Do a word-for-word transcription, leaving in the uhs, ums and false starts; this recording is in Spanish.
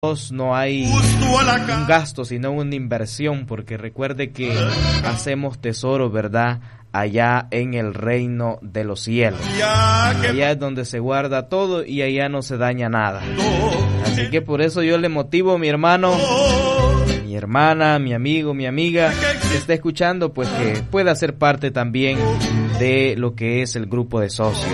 no hay un gasto, sino una inversión, porque recuerde que hacemos tesoro, ¿verdad?, allá en el reino de los cielos. Allá es donde se guarda todo y allá no se daña nada. Así que por eso yo le motivo a mi hermano, mi hermana, mi amigo, mi amiga que está escuchando, pues que pueda ser parte también de lo que es el grupo de socios.